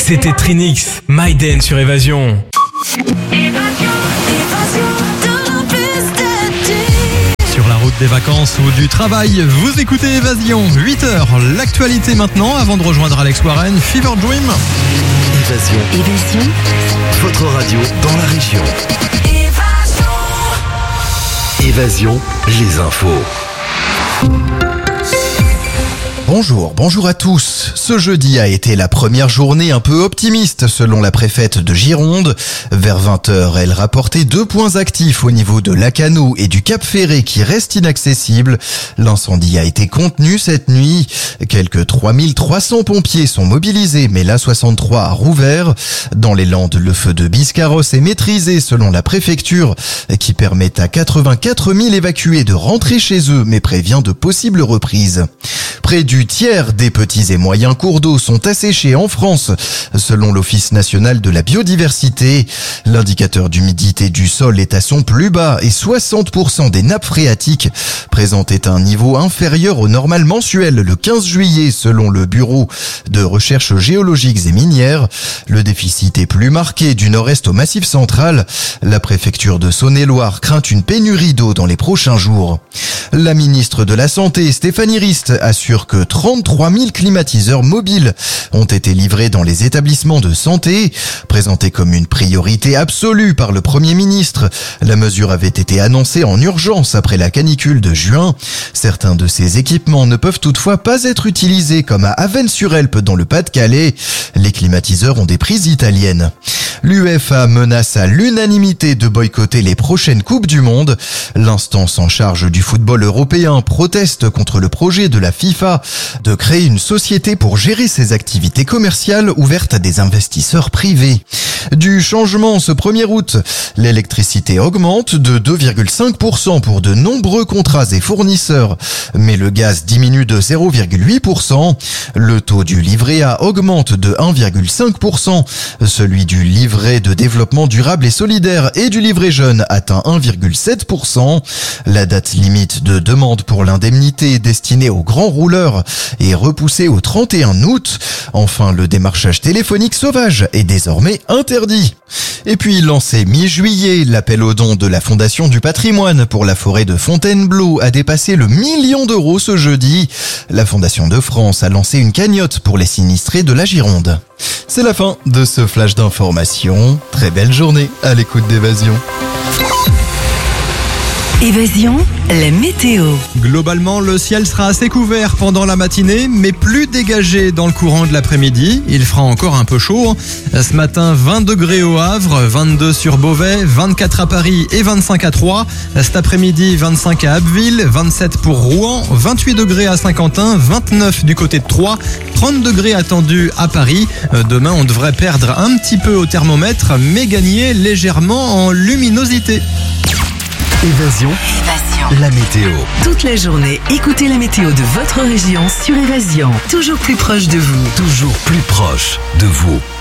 C'était Trinix, Maiden sur Évasion. Sur la route des vacances ou du travail, vous écoutez Évasion. 8h, l'actualité maintenant, avant de rejoindre Alex Warren, Fever Dream. Évasion. Votre radio dans la région. Évasion, les infos. Bonjour à tous. Ce jeudi a été la première journée un peu optimiste selon la préfète de Gironde. Vers 20h, elle rapportait 2 points actifs au niveau de Lacanau et du Cap Ferré qui restent inaccessibles. L'incendie a été contenu cette nuit. Quelques 3300 pompiers sont mobilisés, mais l'A63 a rouvert. Dans les Landes, le feu de Biscarrosse est maîtrisé selon la préfecture, qui permet à 84 000 évacués de rentrer chez eux, mais prévient de possibles reprises. Près du tiers des petits et moyens cours d'eau sont asséchés en France, selon l'Office national de la biodiversité. L'indicateur d'humidité du sol est à son plus bas et 60% des nappes phréatiques présentaient un niveau inférieur au normal mensuel le 15 juillet, selon le Bureau de recherche géologiques et minières. Le déficit est plus marqué du nord-est au Massif central. La préfecture de Saône-et-Loire craint une pénurie d'eau dans les prochains jours. La ministre de la Santé, Stéphanie Rist, assure que 33 000 climatiseurs mobiles ont été livrés dans les établissements de santé. Présentée comme une priorité absolue par le Premier ministre, la mesure avait été annoncée en urgence après la canicule de juin. Certains de ces équipements ne peuvent toutefois pas être utilisés, comme à Avesnes-sur-Helpe dans le Pas-de-Calais. Les climatiseurs ont des prises italiennes. L'UEFA menace à l'unanimité de boycotter les prochaines Coupes du Monde. L'instance en charge du football européen proteste contre le projet de la FIFA de créer une société pour gérer ses activités commerciales ouvertes à des investisseurs privés. Du changement ce 1er août, l'électricité augmente de 2,5% pour de nombreux contrats et fournisseurs, mais le gaz diminue de 0,8%. Le taux du livret A augmente de 1,5%. Celui du livret de développement durable et solidaire et du livret jeune atteint 1,7%. La date limite de demande pour l'indemnité destinée aux grands rouleurs est repoussée au 31 août. Enfin, le démarchage téléphonique sauvage est désormais interdit. Et puis, lancé mi-juillet, l'appel aux dons de la Fondation du patrimoine pour la forêt de Fontainebleau a dépassé le 1 million d'euros ce jeudi. La Fondation de France a lancé une cagnotte pour les sinistrés de la Gironde. C'est la fin de ce flash d'information. Très belle journée à l'écoute d'Évasion. Évasion, la météo. Globalement, le ciel sera assez couvert pendant la matinée, mais plus dégagé dans le courant de l'après-midi. Il fera encore un peu chaud. Ce matin, 20 degrés au Havre, 22 sur Beauvais, 24 à Paris et 25 à Troyes. Cet après-midi, 25 à Abbeville, 27 pour Rouen, 28 degrés à Saint-Quentin, 29 du côté de Troyes, 30 degrés attendus à Paris. Demain, on devrait perdre un petit peu au thermomètre, mais gagner légèrement en luminosité. Évasion, la météo. Toute la journée, écoutez la météo de votre région sur Évasion. Toujours plus proche de vous. Toujours plus proche de vous.